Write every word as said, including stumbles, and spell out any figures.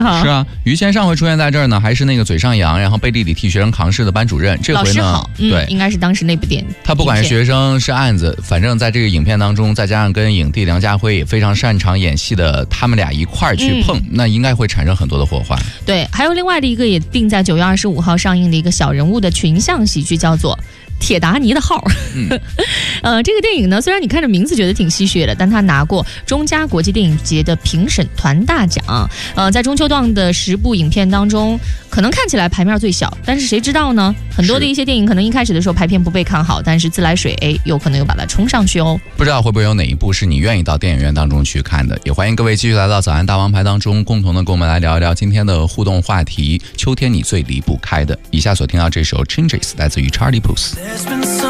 是啊，于谦上回出现在这儿呢，还是那个嘴上扬，然后背地里替学生扛事的班主任。这回呢， 好嗯、 对， 应该是当时那部电影。 他不管是学生是案子，反正在这个影片当中，再加上跟影帝梁家辉也非常擅长演戏的，他们俩一块儿去碰、嗯，那应该会产生很多的火花。 对，还有另外的一个也定在九月二十五号上映的一个小人物的群像喜剧，叫做铁达尼的号。嗯、呃，这个电影呢，虽然你看着名字觉得挺吸血的，但它拿过中加国际电影节的评审团大奖。呃，在中秋档的十部影片当中，可能看起来排面最小，但是谁知道呢？很多的一些电影可能一开始的时候排片不被看好，但是自来水哎，有可能又把它冲上去哦。 不知道会不会有哪一部是你愿意到电影院当中去看的？也欢迎各位继续来到早安大王牌当中，共同的跟我们来聊一聊今天的互动话题：秋天你最离不开的。以下所听到这首 Changes 来自于 Charlie Puth。